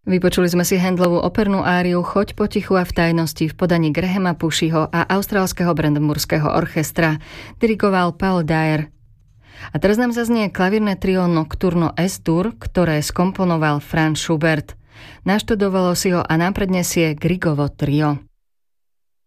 Vypočuli sme si Handlovú opernú áriu Choď potichu a v tajnosti v podaní Grahama Pushyho a austrálskeho Brandenburského orchestra. Dirigoval Paul Dyer. A teraz nám zaznie klavírne trio Nocturno S-dur, ktoré skomponoval Franz Schubert. Naštudovalo si ho a nám prednesie Griegovo trio.